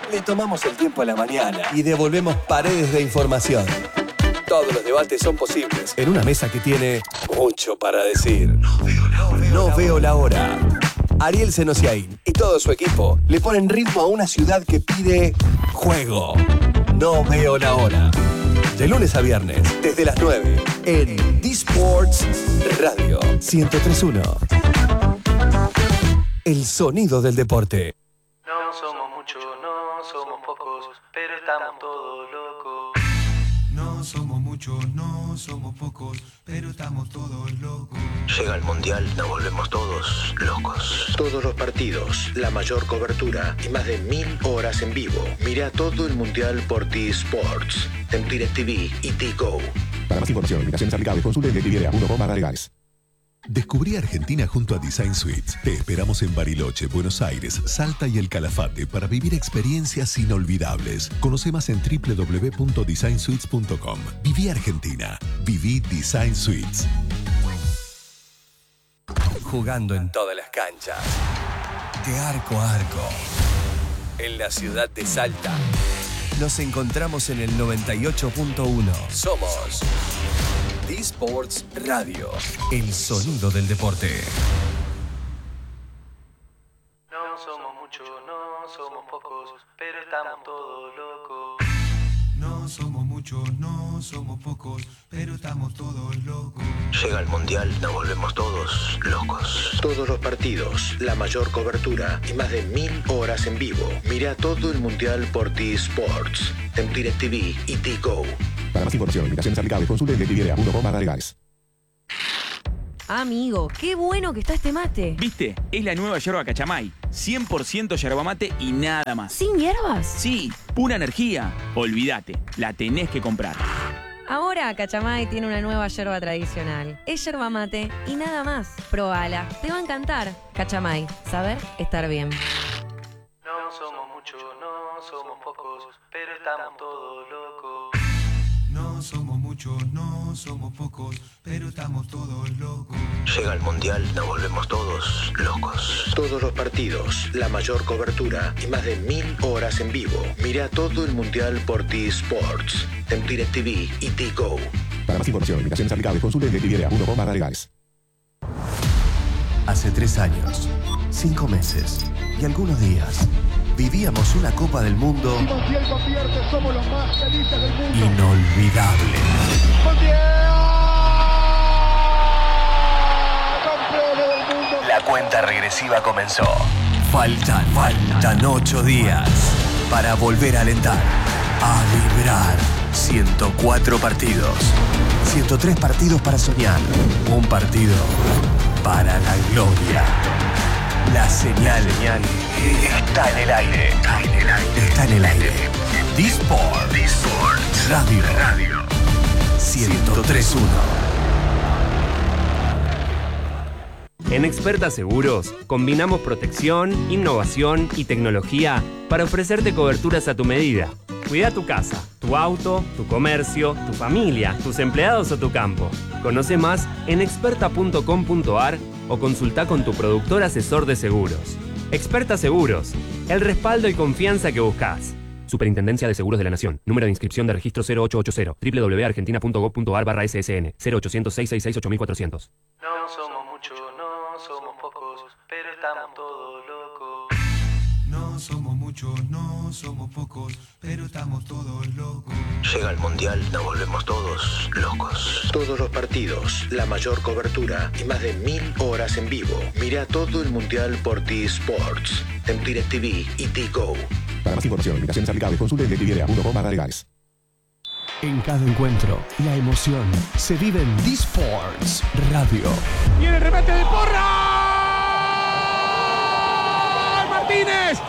le tomamos el tiempo a la mañana y devolvemos paredes de información. Todos los debates son posibles en una mesa que tiene mucho para decir. No veo la hora. Ariel Senosiaín y todo su equipo le ponen ritmo a una ciudad que pide juego. No veo la hora. De lunes a viernes, desde las 9, en D-Sports Radio 103.1. El sonido del deporte. No somos muchos, no somos pocos, pero estamos todos locos. No somos muchos, no somos pocos, pero estamos todos locos. Llega el Mundial, nos volvemos todos locos. Todos los partidos, la mayor cobertura y más de 1000 horas en vivo. Mira todo el Mundial por T-Sports, en DirecTV y T-Go. Para más información, limitaciones aplicables, consulte en DirecTV.com/legales. Descubrí Argentina junto a Design Suites. Te esperamos en Bariloche, Buenos Aires, Salta y El Calafate para vivir experiencias inolvidables. Conoce más en www.designsuites.com. Viví Argentina. Viví Design Suites. Jugando en todas las canchas. De arco a arco. En la ciudad de Salta. Nos encontramos en el 98.1. Somos D-Sports Radio, el sonido del deporte. No somos muchos, no somos pocos, pero estamos todos locos. No somos muchos, no somos pocos, pero estamos todos locos. Llega el Mundial, nos volvemos todos locos. Todos los partidos, la mayor cobertura y más de 1000 horas en vivo. Mira todo el Mundial por T-Sports, en DirecTV y T-Go. Para más información, limitaciones aplicables, consulte en DirecTV.com/legales. Amigo, qué bueno que está este mate. ¿Viste? Es la nueva yerba Cachamay. 100% yerba mate y nada más. ¿Sin hierbas? Sí, pura energía. Olvídate, la tenés que comprar. Ahora Cachamay tiene una nueva yerba tradicional. Es yerba mate y nada más. Probala, te va a encantar. Cachamay, saber estar bien. No somos muchos, no somos pocos, pero estamos todos locos. No somos muchos, no somos pocos, pero estamos todos locos. Llega el Mundial, nos volvemos todos locos. Todos los partidos, la mayor cobertura y más de 1000 horas en vivo. Mira todo el Mundial por T-Sports, en DirecTV y T-Go. Para más información, limitaciones aplicables, consulte en DirecTV.com/legales. Hace 3 años, 5 meses y algunos días, vivíamos una Copa del Mundo somos los más felices del mundo. Inolvidable. Campeones del mundo. La cuenta regresiva comenzó. Faltan 8 días para volver a alentar, a vibrar. 104 partidos, 103 partidos para soñar, un partido para la gloria. La señal está en el aire. Está en el aire. D-Sports Radio 103.1. En Experta Seguros, combinamos protección, innovación y tecnología para ofrecerte coberturas a tu medida. Cuida tu casa, tu auto, tu comercio, tu familia, tus empleados o tu campo. Conoce más en experta.com.ar o consulta con tu productor asesor de seguros. Experta Seguros, el respaldo y confianza que buscas. Superintendencia de Seguros de la Nación. Número de inscripción de registro 0880. www.argentina.gov.ar/SSN 0800 666 8400. No somos muchos, no somos pocos, pero estamos todos locos. No somos muchos, no somos pocos, pero estamos todos locos. Llega el Mundial, nos volvemos todos locos. Todos los partidos, la mayor cobertura y más de 1000 horas en vivo. Mira todo el Mundial por T-Sports, en DirecTV y T-Go. Para más información, limitaciones aplicables, consulte en DirecTV.com/legales. En cada encuentro, la emoción se vive en D-Sports Radio. Viene el remate de Porra. Martínez.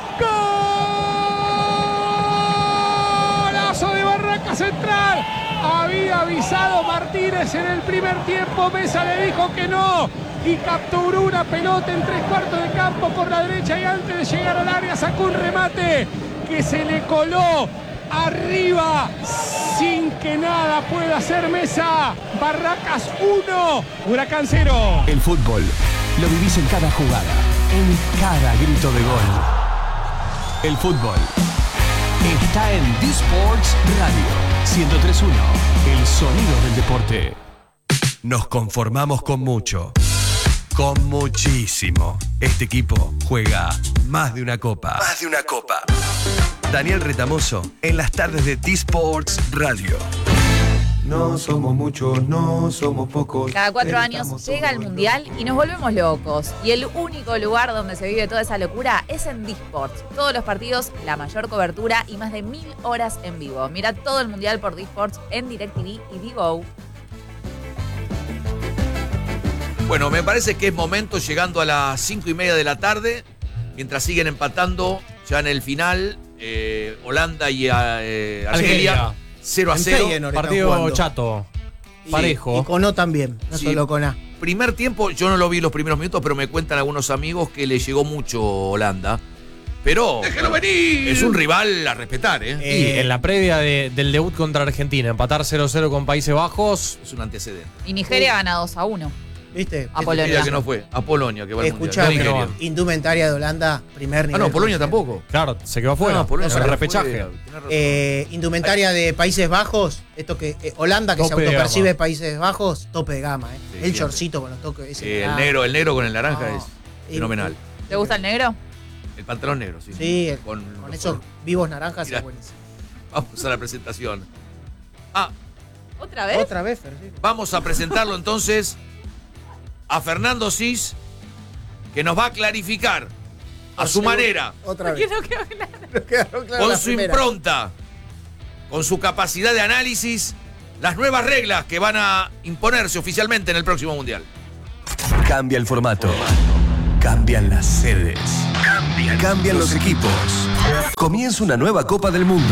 Golazo de Barraca Central. Había avisado Martínez en el primer tiempo. Mesa le dijo que no. Y capturó una pelota en 3/4 de campo por la derecha. Y antes de llegar al área sacó un remate que se le coló arriba sin que nada pueda hacer Mesa. Barracas 1, Huracán 0. El fútbol lo vivís en cada jugada, en cada grito de gol. El fútbol está en D-Sports Radio 103.1, el sonido del deporte. Nos conformamos con mucho, con muchísimo. Este equipo juega más de una copa. Más de una copa. Daniel Retamoso en las tardes de D-Sports Radio. No somos muchos, no somos pocos. Cada 4 pero años estamos llega el todos Mundial y nos volvemos locos. Y el único lugar donde se vive toda esa locura es en D-Sports. Todos los partidos, la mayor cobertura y más de 1000 horas en vivo. Mira todo el Mundial por D-Sports en DirecTV y Digo. Bueno, me parece que es momento, llegando a las 5:30 de la tarde, mientras siguen empatando ya en el final, Holanda y Argelia, 0-0. Partido chato, parejo. Y con O también, no solo con A. Primer tiempo, yo no lo vi los primeros minutos, pero me cuentan algunos amigos que le llegó mucho Holanda. Pero ¡déjalo venir! Es un rival a respetar, ¿eh? Y en la previa del debut contra Argentina, empatar 0-0 con Países Bajos. Es un antecedente. Y Nigeria gana 2-1. ¿Viste? A Polonia. Que no fue. A Polonia, que va al Mundial. Escuchame, indumentaria de Holanda, primer nivel. No, Polonia tampoco. Claro, se quedó afuera. Polonia en el repechaje. Indumentaria de Países Bajos, esto que Holanda, que tope se autopercibe Países Bajos, tope de gama, Sí, el shortcito con los toques. El negro con el naranja es fenomenal. ¿Te gusta el negro? El pantalón negro, sí. Sí, con esos vivos naranjas Mirá, es buenísimo. Vamos a la presentación. ¿Otra vez? Otra vez, Fer, sí. Vamos a presentarlo entonces a Fernando Cis, que nos va a clarificar a su manera, Otra vez. No quedó claro. con su impronta, con su capacidad de análisis, las nuevas reglas que van a imponerse oficialmente en el próximo Mundial. Cambia el formato. Cambian las sedes. Cambian los equipos. Comienza una nueva Copa del Mundo.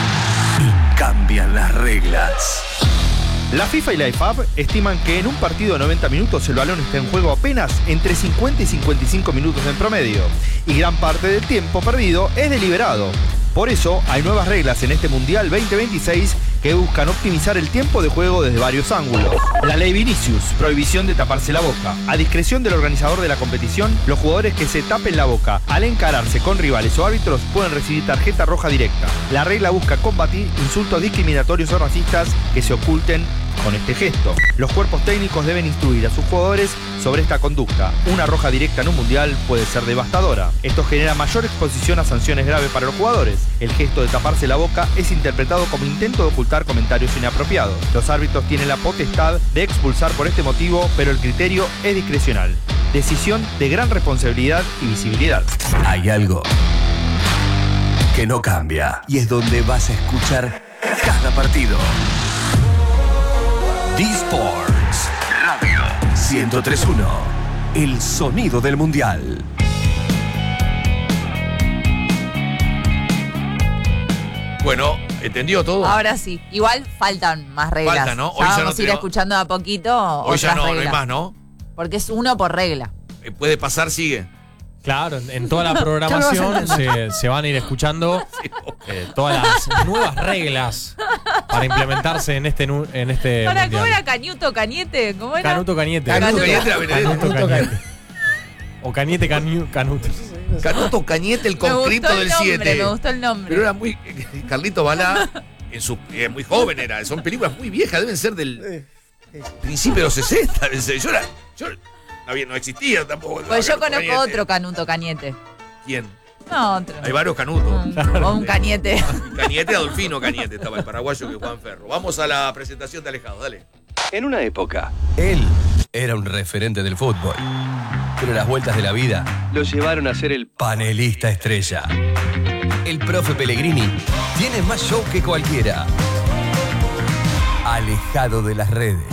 Y cambian las reglas. La FIFA y la IFAB estiman que en un partido de 90 minutos el balón está en juego apenas entre 50 y 55 minutos en promedio, y gran parte del tiempo perdido es deliberado. Por eso hay nuevas reglas en este Mundial 2026 que buscan optimizar el tiempo de juego desde varios ángulos. La ley Vinicius, prohibición de taparse la boca. A discreción del organizador de la competición, los jugadores que se tapen la boca al encararse con rivales o árbitros pueden recibir tarjeta roja directa. La regla busca combatir insultos discriminatorios o racistas que se oculten con este gesto. Los cuerpos técnicos deben instruir a sus jugadores sobre esta conducta. Una roja directa en un mundial puede ser devastadora. Esto genera mayor exposición a sanciones graves para los jugadores. El gesto de taparse la boca es interpretado como intento de ocultar comentarios inapropiados. Los árbitros tienen la potestad de expulsar por este motivo, pero el criterio es discrecional. Decisión de gran responsabilidad y visibilidad. Hay algo que no cambia y es donde vas a escuchar cada partido. D-Sports Radio 103.1, el sonido del mundial. Bueno, ¿entendió todo? Ahora sí. Igual faltan más reglas. Falta, ¿no? Hoy Ya ya vamos no a ir tenemos- escuchando de a poquito. Hoy ya otras no hay reglas. más, ¿no? Porque es uno por regla. Puede pasar, sigue. Claro, en toda la programación se van a ir escuchando todas las nuevas reglas para implementarse en este Ahora, mundial. ¿cómo era Cañuto Cañete? ¿Cómo era? Canuto Cañete. Canuto Cañete era Benedetto. Canuto Cañete. O Cañete Canuto. Canuto Cañete, el Me gustó conscripto el del nombre, 7. me gustó el nombre. Pero era muy. Carlito Balá, muy joven era. Son películas muy viejas, deben ser del principio de los 60. Yo no existía tampoco. Pues yo Canuto conozco Cañete. otro Canuto Cañete. ¿Quién? No, otro. Hay varios Canutos. O un Cañete. Cañete, Adolfino Cañete, estaba el paraguayo que Juan Ferro. Vamos a la presentación de Alejado, dale. En una época, él era un referente del fútbol. Pero las vueltas de la vida lo llevaron a ser el panelista estrella. El profe Pellegrini tiene más show que cualquiera. Alejado de las redes.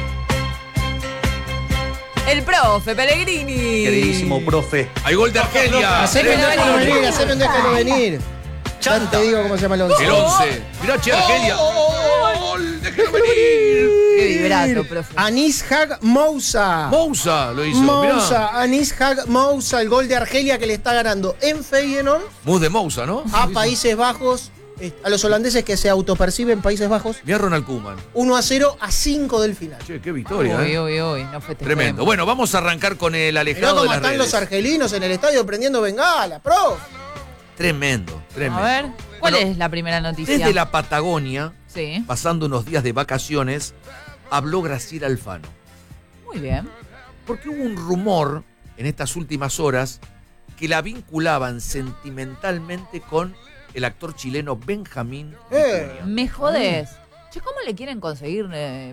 El profe Pellegrini. Queridísimo profe. Hay gol de Argelia. Haceme un déjalo venir, haceme un déjalo venir. Ya te digo cómo se llama el 11. El 11. Mirá, che, Argelia. ¡Gol! ¡Déjalo venir! Qué vibrato, profe. Anis Hag Moussa. Moussa lo hizo, Moussa, Anis Hag Moussa, el gol de Argelia que le está ganando en Feyenoord Mus de Moussa, ¿no? a Países Bajos, a los holandeses que se autoperciben Países Bajos. Mirá Ronald Koeman. 1-0 a 5 del final. Che, qué victoria. Uy, no fue Tremendo. Bueno, vamos a arrancar con el Mirá Alejado de cómo las están redes. los argelinos en el estadio prendiendo bengala, pro. Tremendo, tremendo. A ver, ¿Cuál es la primera noticia? Desde la Patagonia, Sí. pasando unos días de vacaciones, habló Graciela Alfano. Muy bien. Porque hubo un rumor en estas últimas horas que la vinculaban sentimentalmente con el actor chileno Benjamín Vicuña. Me jodés. Che, ¿cómo le quieren conseguir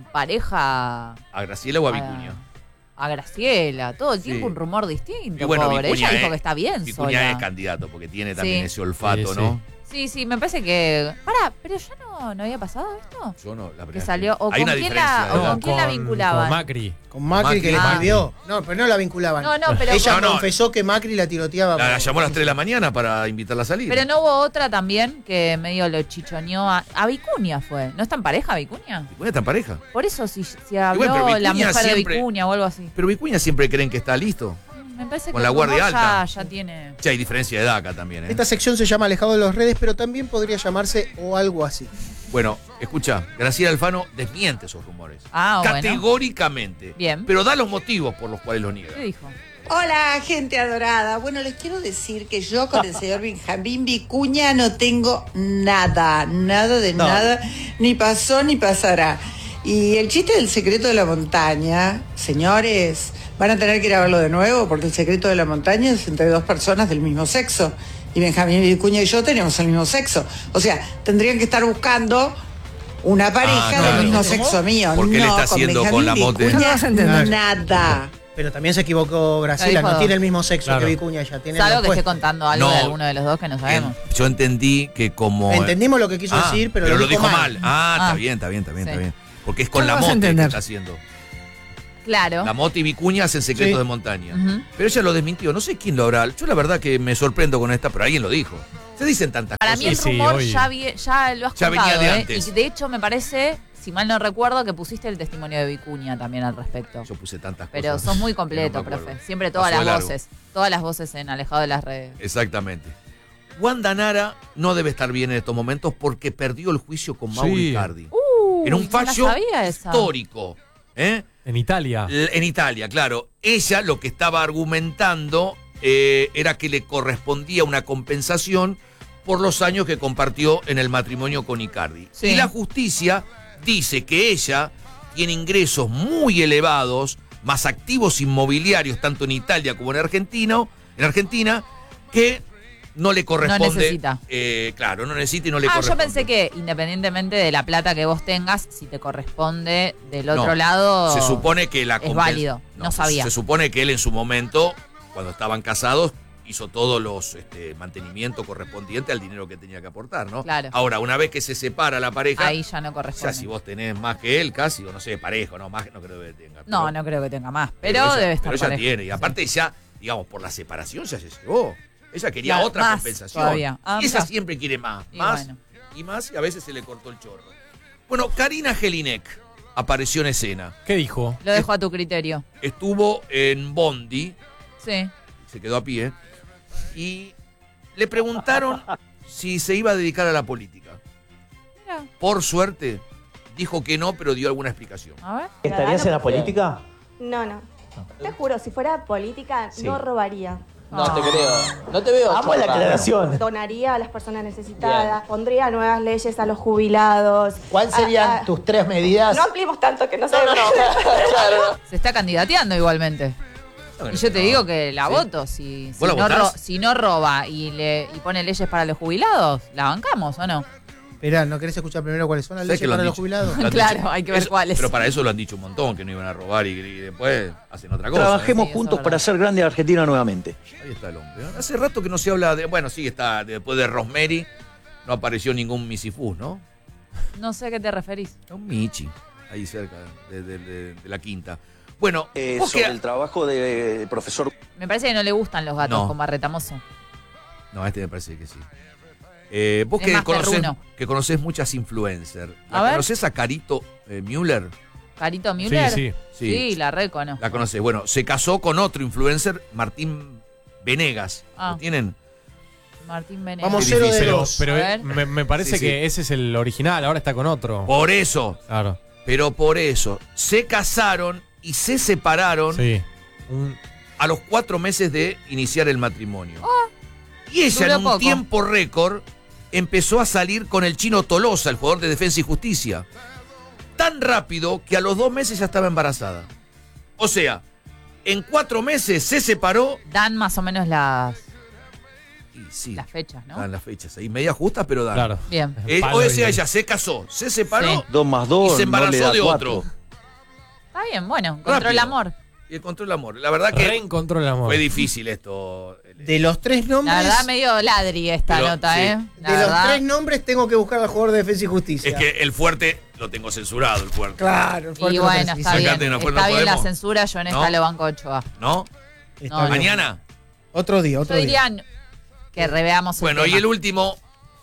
pareja ¿A Graciela o a Vicuña? a Graciela? Todo el Sí. tiempo un rumor distinto, Y bueno, pobre. Vicuña Ella dijo es- que está bien Vicuña sola. es candidato porque tiene también Sí. ese olfato, Sí, sí. ¿no? Sí, me parece que... Pará, pero ya no había pasado esto. Yo no, la verdad Que es salió... ¿O hay con una quién diferencia la, de o edad. con quién la vinculaban? Con Macri. Con Macri que le Macri. escribió. No, pero no la vinculaban. No, pero... Ella No, no. confesó que Macri la tiroteaba. La por- llamó a las 3 de la mañana para invitarla a salir. Pero no hubo otra también que medio lo chichoneó a Vicuña fue. ¿No está en pareja Vicuña? Vicuña está en pareja. Por eso si habló bueno, pero la Vicuña mujer de siempre- Vicuña o algo así. Pero Vicuña siempre creen que está listo. Me parece Con que la el guardia rumor alta. ya tiene... Che, hay diferencia de edad acá también, ¿eh? Esta sección se llama Alejado de las redes, pero también podría llamarse o algo así. Bueno, escucha, Graciela Alfano desmiente esos rumores. Ah, bueno. Categóricamente. Bien. Pero da los motivos por los cuales los niega. ¿Qué dijo? Hola, gente adorada. Bueno, les quiero decir que yo con el señor Benjamín Vicuña no tengo nada de nada, ni pasó ni pasará. Y el chiste del secreto de la montaña, señores, van a tener que ir a verlo de nuevo porque el secreto de la montaña es entre dos personas del mismo sexo. Y Benjamín Vicuña y yo tenemos el mismo sexo. O sea, tendrían que estar buscando una pareja claro. del mismo ¿Cómo? sexo mío. Porque él no, está haciendo con la mote. Vicuña, No vas a entender. nada. Pero también se equivocó Graciela, Dijo no dos. tiene el mismo sexo Claro. que Vicuña, ya tiene Salvo lo que esté opuesto. contando algo No. de alguno de los dos que no sabemos. Yo entendí que como... Entendimos lo que quiso decir, pero lo dijo mal. Ah. Está bien, está bien. Sí. Porque es con Ya la vas a mote que entender. está haciendo. Claro. La mote y Vicuña hacen secretos Sí. de montaña. Ujú. Pero ella lo desmintió. No sé quién lo habrá. Yo la verdad que me sorprendo con esta, pero alguien lo dijo. Se dicen tantas Para cosas. mí el Sí, rumor obvio. ya lo has Ya venía contado, de ¿eh? antes. Y de hecho me parece, si mal no recuerdo, que pusiste el testimonio de Vicuña también al respecto. Yo puse tantas Pero cosas. sos muy que completo, no me acuerdo. profe. Siempre todas Pasó de las largo. voces. Todas las voces en Alejado de las redes. Exactamente. Wanda Nara no debe estar bien en estos momentos porque perdió el juicio con Mauro Sí. Icardi. En no un la fallo sabía esa. histórico. ¿Eh? En Italia. En Italia, claro. Ella lo que estaba argumentando era que le correspondía una compensación por los años que compartió en el matrimonio con Icardi. Sí. Y la justicia dice que ella tiene ingresos muy elevados, más activos inmobiliarios, tanto en Italia como en Argentina, que no le corresponde. No necesita. Claro, no necesita y no le Yo corresponde. pensé que independientemente de la plata que vos tengas, si te corresponde del otro No, lado, se supone que la es válido. No sabía. Se supone que él en su momento, cuando estaban casados, hizo todos los mantenimiento correspondiente al dinero que tenía que aportar, ¿no? Claro. Ahora, una vez que se separa la pareja, Ahí ya no o corresponde. sea, si vos tenés más que él, casi, o no sé, parejo, no, más no creo que tenga. No creo que tenga más, pero ella, debe estar Pero ella parejo. tiene, y aparte ya, digamos, por la separación ya se llevó. Ella quería Claro, otra más compensación. todavía. Ah, Y ella mirá. siempre quiere más, Y más bueno. y más, y a veces se le cortó el chorro. Bueno, Karina Jelinek apareció en escena. ¿Qué dijo? Lo dejo a tu criterio. Estuvo en Bondi, Sí. se quedó a pie, y le preguntaron si se iba a dedicar a la política. Mira. Por suerte, dijo que no, pero dio alguna explicación. A ver. ¿Estarías en la política? No. Te juro, si fuera política, Sí. no robaría. No te creo. No te veo. Amo la aclaración. Donaría a las personas necesitadas, pondría nuevas leyes a los jubilados. ¿Cuáles serían tus 3 medidas? No ampliemos tanto que no se Se está candidateando igualmente. Y yo te digo que la voto. Si ¿Vos la no, votás? si no roba y pone leyes para los jubilados, ¿la bancamos o no? Esperá, ¿no querés escuchar primero cuáles son las ¿Sabés leyes que lo han para los dicho? jubilados? Lo han Claro, dicho. hay que ver Eso- cuáles. Pero para eso lo han dicho un montón, que no iban a robar y después hacen otra cosa. Trabajemos Sí, juntos eso es para verdad. hacer grande a Argentina nuevamente. Ahí está el hombre. Hace rato que no se habla de... Bueno, sí, está después de Rosemary, no apareció ningún Misifus, ¿no? No sé a qué te referís. Un Michi, ahí cerca de la quinta. Bueno, vos Sobre que- el trabajo de profesor. Me parece que no le gustan los gatos No. con barretamoso. No, este me parece que sí. Vos Es que más conocés, perruno. muchas influencers. A ¿La ver. conocés a Carito Müller? ¿Carito Müller? Sí. Sí. la recono. La conocés. Bueno, se casó con otro influencer, Martín Venegas. Ah. ¿Lo tienen? Martín Venegas. Vamos Qué 0 de difícil. 2. Pero A ver. me parece Sí, sí. que ese es el original, ahora está con otro. Por eso. Claro. Pero por eso. Se casaron y se separaron Sí. a los 4 meses de iniciar el matrimonio. Y ella duró en un poco. tiempo récord empezó a salir con el chino Tolosa, el jugador de Defensa y Justicia. Tan rápido que a los 2 meses ya estaba embarazada. O sea, en 4 meses se separó. Dan más o menos las Sí, las fechas, ¿no? dan las fechas ahí, media justas, pero dan. Claro. Bien. O sea, ella se casó, se separó Sí. 2 más 2 y se embarazó no le da de 4. otro. Está bien, bueno, encontró el Rápido. amor. Y encontró el amor. La verdad que Reencontró el amor. fue difícil esto. De los 3 nombres. La verdad, medio ladri esta Pero, nota, sí. ¿eh? La De los verdad. 3 nombres tengo que buscar al jugador de Defensa y Justicia. Es que el fuerte lo tengo censurado, el fuerte. Claro, el fuerte Y no bueno, precisa. está bien. Sacate, no, pues Está no bien la podemos. censura, yo en esta ¿No? lo banco 8A. ¿No? Está No, bien. Mañana. Otro día, Yo otro día. diría que reveamos el Bueno, tema. y el último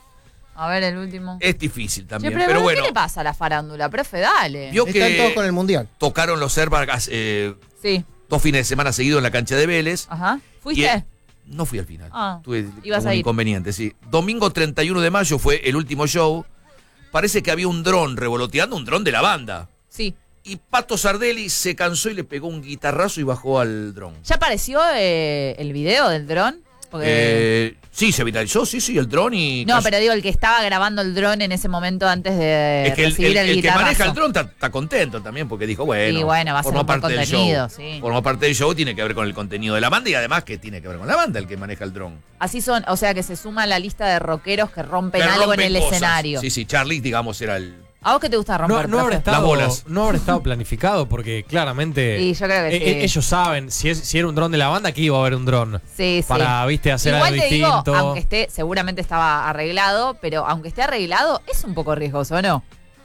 A ver, el último. es difícil también. Che, pero bueno, ¿qué le pasa a la farándula? Profe, dale. vio Están todos que con el Mundial. tocaron los Airbags Sí. 2 fines de semana seguidos en la cancha de Vélez. Ajá. Y, ¿Fuiste? no fui al final. Ah, Tuve ibas un a ir. inconveniente, sí. Domingo 31 de mayo fue el último show. Parece que había un dron revoloteando, un dron de la banda. Sí. Y Pato Sardelli se cansó y le pegó un guitarrazo y bajó al dron. ¿Ya apareció el video del dron? Porque- Sí, se viralizó, sí, el dron y... No, pero digo, el que estaba grabando el dron en ese momento antes de Es que recibir el que guitarrazo. maneja el dron está contento también porque dijo, bueno, Y bueno, va a ser formó un buen parte del contenido, show. sí. Formó parte del show, tiene que ver con el contenido de la banda y además que tiene que ver con la banda el que maneja el dron. Así son, o sea que se suma a la lista de rockeros que rompen Que algo rompen en el cosas. escenario. Sí, Charlie, digamos, era el... ¿A vos qué te gusta romper, No habrá profe? estado, Las bolas. no habrá estado planificado porque claramente Sí, yo creo que sí. ellos saben si era un dron de la banda que iba a haber un dron. Sí, sí. Para, viste, hacer Igual algo te distinto. digo, aunque esté, seguramente estaba arreglado, pero aunque esté arreglado, es un poco riesgoso, ¿no?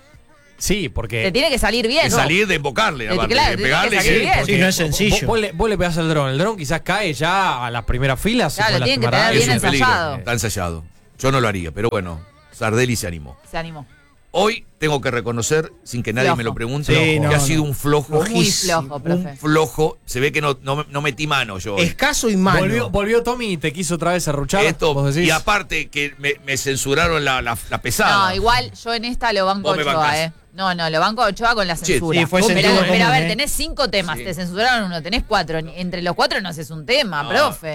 Sí, porque Te tiene que salir bien. De ¿no? salir, de invocarle, Claro, aparte, te de tiene que pegarle. salir bien. porque Sí, no es sencillo. Vos le pegás al dron, el dron quizás cae ya a las primeras filas. Claro, lo tienen que tener Es bien un peligro. ensayado. Está ensayado. Yo no lo haría, pero bueno, Sardelli se animó. Se animó. Hoy tengo que reconocer, sin que nadie Flojo. me lo pregunte, Sí, que no, ha no. sido un flojo. Muy flojo, profe. Un flojo. Se ve que no metí mano yo. hoy. Escaso y malo. Volvió Tommy y te quiso otra vez arruchar. Esto, vos decís. y aparte que me censuraron la pesada. No, igual yo en esta lo banco Vos me Ochoa, bancás. No, lo banco Ochoa con la Sí, censura. sí, fue pero, sentido pero a común, ver, ¿eh? tenés 5 temas, Sí. te censuraron uno, tenés 4. Entre los 4 no haces un tema, No. profe.